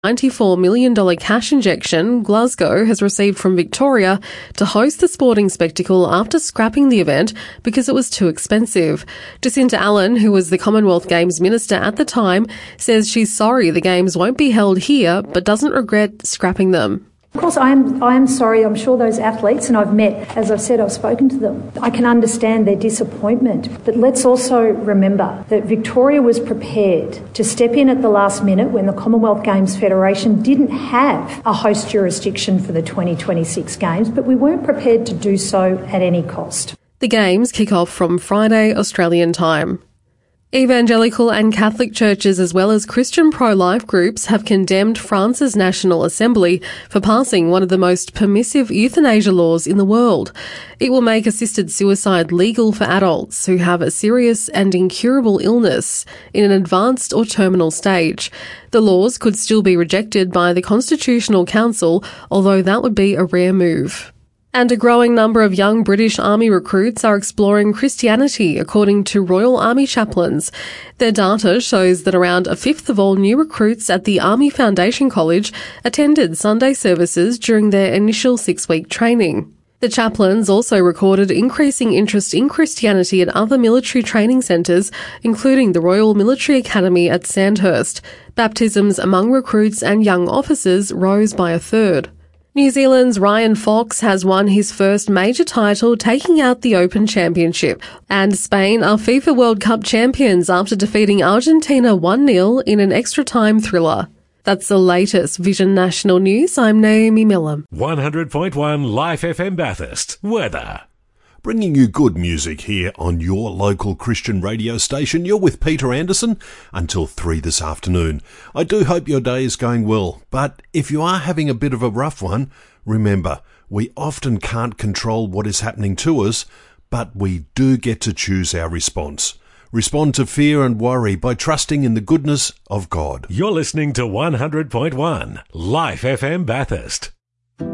$94 million cash injection Glasgow has received from Victoria to host the sporting spectacle after scrapping the event because it was too expensive. Jacinta Allen, who was the Commonwealth Games Minister at the time, says she's sorry the Games won't be held here but doesn't regret scrapping them. Of course, I am sorry. I'm sure those athletes, and I've met, as I've said, I've spoken to them. I can understand their disappointment. But let's also remember that Victoria was prepared to step in at the last minute when the Commonwealth Games Federation didn't have a host jurisdiction for the 2026 Games, but we weren't prepared to do so at any cost. The Games kick off from Friday, Australian time. Evangelical and Catholic churches as well as Christian pro-life groups have condemned France's National Assembly for passing one of the most permissive euthanasia laws in the world. It will make assisted suicide legal for adults who have a serious and incurable illness in an advanced or terminal stage. The laws could still be rejected by the Constitutional Council, although that would be a rare move. And a growing number of young British Army recruits are exploring Christianity, according to Royal Army chaplains. Their data shows that around a fifth of all new recruits at the Army Foundation College attended Sunday services during their initial 6-week training. The chaplains also recorded increasing interest in Christianity at other military training centres, including the Royal Military Academy at Sandhurst. Baptisms among recruits and young officers rose by a third. New Zealand's Ryan Fox has won his first major title, taking out the Open Championship. And Spain are FIFA World Cup champions after defeating Argentina 1-0 in an extra-time thriller. That's the latest Vision National News. I'm Naomi Millam. 100.1 Life FM Bathurst. Weather. Bringing you good music here on your local Christian radio station. You're with Peter Anderson until 3 this afternoon. I do hope your day is going well, but if you are having a bit of a rough one, remember, we often can't control what is happening to us, but we do get to choose our response. Respond to fear and worry by trusting in the goodness of God. You're listening to 100.1 Life FM Bathurst.